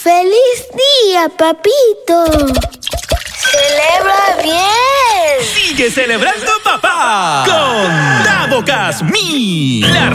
¡Feliz día, papito! ¡Celebra bien! ¡Sigue celebrando, papá! Con Dabocas Mi.